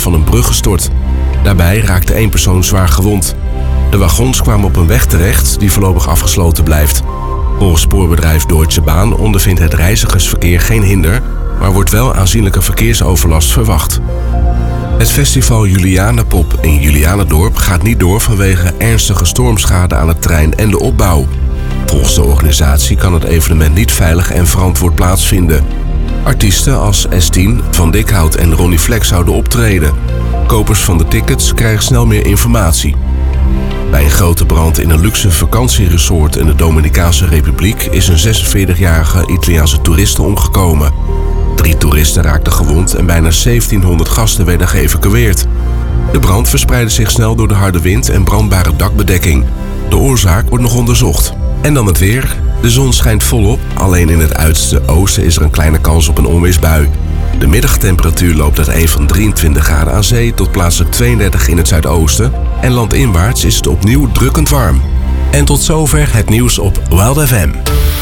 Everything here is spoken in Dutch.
van een brug gestort. Daarbij raakte 1 persoon zwaar gewond. De wagons kwamen op een weg terecht die voorlopig afgesloten blijft. Volgens spoorbedrijf Deutsche Bahn ondervindt het reizigersverkeer geen hinder, maar wordt wel aanzienlijke verkeersoverlast verwacht. Het festival Julianenpop in Julianendorp gaat niet door vanwege ernstige stormschade aan het terrein en de opbouw. Volgens de organisatie kan het evenement niet veilig en verantwoord plaatsvinden. Artiesten als S10, Van Dikhout en Ronnie Flex zouden optreden. Kopers van de tickets krijgen snel meer informatie. Bij een grote brand in een luxe vakantieresort in de Dominicaanse Republiek is een 46-jarige Italiaanse toeriste omgekomen. 3 toeristen raakten gewond en bijna 1700 gasten werden geëvacueerd. De brand verspreidde zich snel door de harde wind en brandbare dakbedekking. De oorzaak wordt nog onderzocht. En dan het weer. De zon schijnt volop, alleen in het uiterste oosten is er een kleine kans op een onweersbui. De middagtemperatuur loopt uiteen van 23 graden aan zee tot plaatselijk 32 in het zuidoosten. En landinwaarts is het opnieuw drukkend warm. En tot zover het nieuws op Wild FM.